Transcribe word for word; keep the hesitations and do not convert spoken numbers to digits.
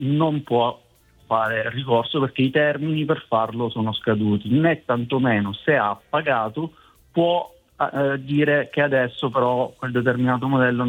non può fare ricorso perché i termini per farlo sono scaduti, né tantomeno se ha pagato può eh, dire che adesso però quel determinato modello